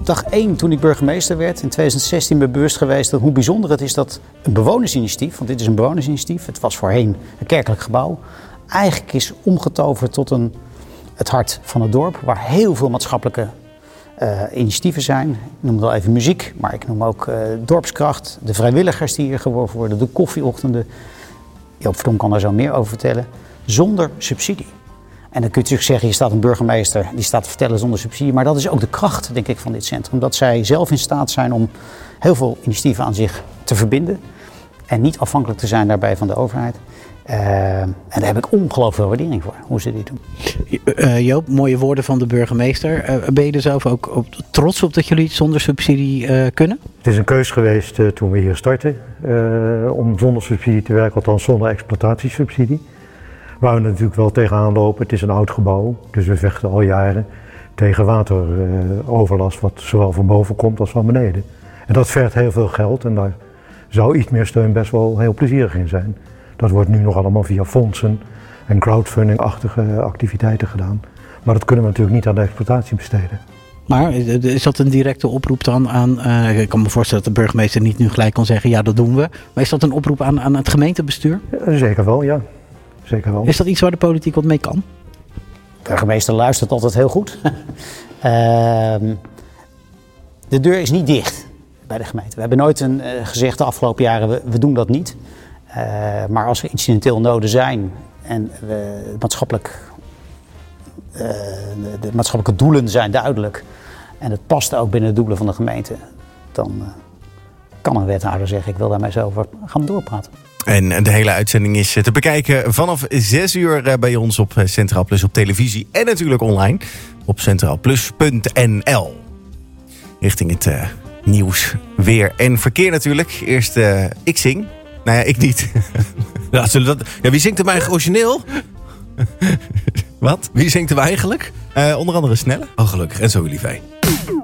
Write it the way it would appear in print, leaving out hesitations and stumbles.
dag 1 toen ik burgemeester werd, in 2016 ben bewust geweest hoe bijzonder het is dat een bewonersinitiatief, want dit is een bewonersinitiatief, het was voorheen een kerkelijk gebouw, eigenlijk is omgetoverd tot het hart van het dorp, waar heel veel maatschappelijke initiatieven zijn. Ik noem wel even muziek, maar ik noem ook dorpskracht, de vrijwilligers die hier geworven worden, de koffieochtenden. Joop Verdonk kan daar zo meer over vertellen, zonder subsidie. En dan kun je natuurlijk zeggen, hier staat een burgemeester die staat te vertellen zonder subsidie. Maar dat is ook de kracht, denk ik, van dit centrum. Dat zij zelf in staat zijn om heel veel initiatieven aan zich te verbinden. En niet afhankelijk te zijn daarbij van de overheid. En daar heb ik ongelooflijk veel waardering voor, hoe ze dit doen. Joop, mooie woorden van de burgemeester. Ben je er zelf ook trots op dat jullie het zonder subsidie kunnen? Het is een keus geweest toen we hier startten om zonder subsidie te werken, althans zonder exploitatiesubsidie. Waar we natuurlijk wel tegenaan lopen, het is een oud gebouw, dus we vechten al jaren tegen wateroverlast, wat zowel van boven komt als van beneden. En dat vergt heel veel geld en daar zou iets meer steun best wel heel plezierig in zijn. Dat wordt nu nog allemaal via fondsen en crowdfunding-achtige activiteiten gedaan. Maar dat kunnen we natuurlijk niet aan de exploitatie besteden. Maar is dat een directe oproep dan aan... ik kan me voorstellen dat de burgemeester niet nu gelijk kan zeggen, ja, dat doen we. Maar is dat een oproep aan het gemeentebestuur? Zeker wel, ja. Zeker wel. Is dat iets waar de politiek wat mee kan? De burgemeester luistert altijd heel goed. De deur is niet dicht bij de gemeente. We hebben nooit gezegd de afgelopen jaren, we doen dat niet. Maar als er incidenteel noden zijn en de maatschappelijke doelen zijn duidelijk en het past ook binnen de doelen van de gemeente, dan kan een wethouder zeggen, ik wil daarmee zo over gaan doorpraten. En de hele uitzending is te bekijken vanaf 6 uur bij ons op Centraal Plus op televisie en natuurlijk online op centraalplus.nl. Richting het nieuws, weer en verkeer natuurlijk. Eerst ik zing. Nou ja, ik niet. Wie zingt hem eigenlijk origineel? Wat? Wie zingt hem eigenlijk? Onder andere Snelle. Oh, gelukkig. En zo jullie fijn.